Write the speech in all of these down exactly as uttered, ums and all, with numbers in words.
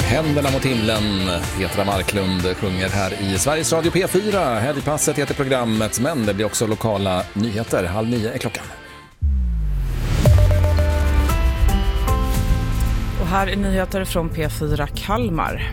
Händerna mot himlen. Petra Marklund sjunger här i Sveriges Radio P fyra. Helgpasset heter programmet, men det blir också lokala nyheter. Halv nio är klockan. Och här är nyheter från P fyra Kalmar.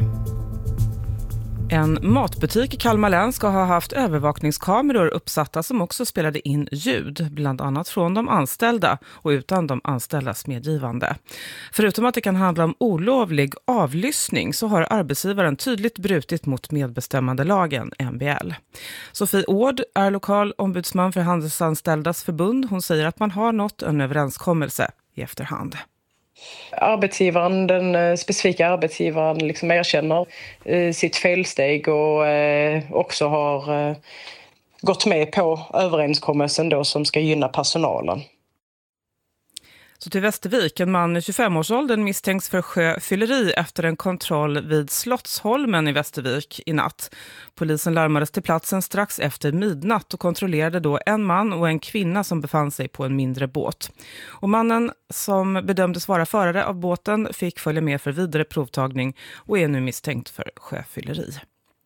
En matbutik i Kalmar län ska ha haft övervakningskameror uppsatta som också spelade in ljud, bland annat från de anställda och utan de anställdas medgivande. Förutom att det kan handla om olovlig avlyssning så har arbetsgivaren tydligt brutit mot medbestämmandelagen M B L. Sofie Ord är lokal ombudsman för Handelsanställdas förbund. Hon säger att man har nått en överenskommelse i efterhand. Arbetsgivaren, den specifika arbetsgivaren liksom erkänner eh, sitt felsteg och eh, också har eh, gått med på överenskommelsen då som ska gynna personalen. Så till Västervik, en man i tjugofem-årsåldern misstänks för sjöfylleri efter en kontroll vid Slottsholmen i Västervik i natt. Polisen larmades till platsen strax efter midnatt och kontrollerade då en man och en kvinna som befann sig på en mindre båt. Och mannen som bedömdes vara förare av båten fick följa med för vidare provtagning och är nu misstänkt för sjöfylleri.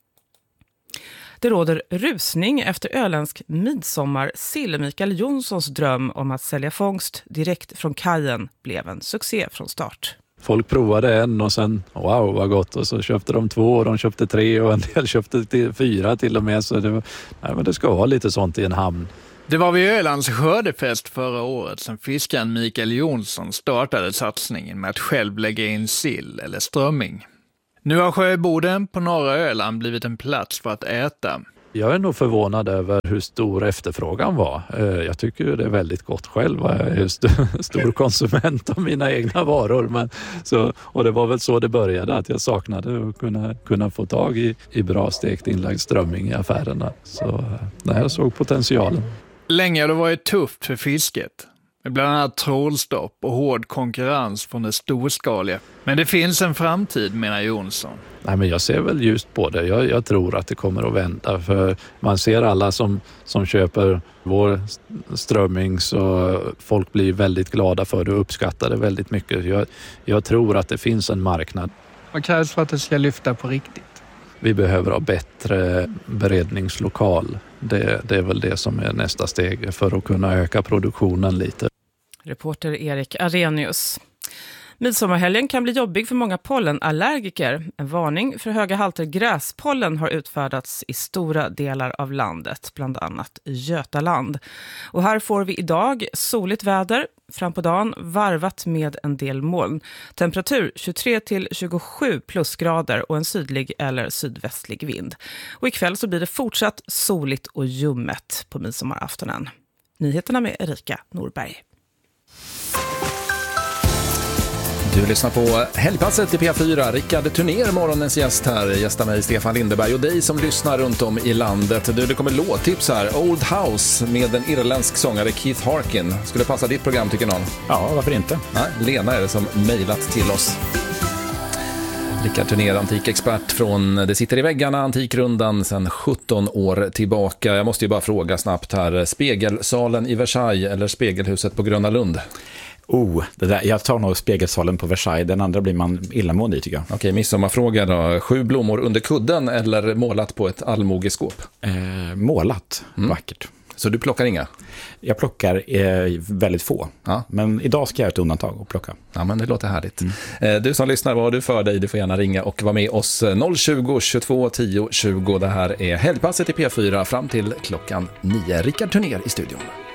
Det råder rusning efter öländsk midsommarsill. Mikael Jonssons dröm om att sälja fångst direkt från kajen blev en succé från start. Folk provade en och sen, wow vad gott, och så köpte de två och de köpte tre och en del köpte till fyra till och med. Så det, var, nej, men det ska vara lite sånt i en hamn. Det var vid Ölands skördefest förra året som fiskaren Mikael Jonsson startade satsningen med att själv lägga in sill eller strömming. Nu har Sjöboden på norra Öland blivit en plats för att äta. Jag är nog förvånad över hur stor efterfrågan var. Jag tycker det är väldigt gott själv. Jag är st- stor konsument av mina egna varor. Men så, och det var väl så det började, att jag saknade att kunna, kunna få tag i, i bra stekt inlagd strömming i affärerna. Så nej, jag såg potentialen. Länge har det varit tufft för fisket. Med bland annat trålstopp och hård konkurrens från det storskaliga. Men det finns en framtid, menar Jonsson. Nej, men jag ser väl just på det. Jag, jag tror att det kommer att vända. För man ser alla som, som köper vår strömming, så folk blir väldigt glada för det och uppskattar det väldigt mycket. Jag, jag tror att det finns en marknad. Vad krävs för att det ska lyfta på riktigt? Vi behöver ha bättre beredningslokal. Det, det är väl det som är nästa steg för att kunna öka produktionen lite. Reporter Erik Arrhenius. Midsommarhelgen kan bli jobbig för många pollenallergiker. En varning för höga halter gräspollen har utfärdats i stora delar av landet, bland annat i Götaland. Och här får vi idag soligt väder, fram på dagen varvat med en del moln. Temperatur tjugotre till tjugosju plusgrader och en sydlig eller sydvästlig vind. Och ikväll så blir det fortsatt soligt och ljummet på midsommaraftonen. Nyheterna med Erika Norberg. Du lyssnar på Helgpasset i P fyra. Rickard Turner, morgonens gäst här. Gästar mig Stefan Lindeberg och dig som lyssnar runt om i landet. Du, det kommer låttips här. Old House med en irländsk sångare, Keith Harkin. Skulle passa ditt program, tycker någon? Ja, varför inte? Nej, Lena är det som mejlat till oss. Rickard Turner, antikexpert från Det sitter i väggarna, Antikrundan sedan sjutton år tillbaka. Jag måste ju bara fråga snabbt här. Spegelsalen i Versailles eller Spegelhuset på Gröna Lund? Oh, det där, jag tar nog Spegelsalen på Versailles. Den andra blir man illamående i, tycker jag. Okej, midsommarfråga då. Sju blommor under kudden eller målat på ett allmogeskåp? Eh, målat, mm. Vackert. Så du plockar inga? Jag plockar eh, väldigt få. Ja. Men idag ska jag göra ett undantag och plocka. Ja, men det låter härligt. Mm. Eh, du som lyssnar, vad har du för dig? Du får gärna ringa och vara med oss noll tjugo, tjugotvå, tio, tjugo. Det här är Helgpasset i P fyra fram till klockan nio. Rickard Turner i studion.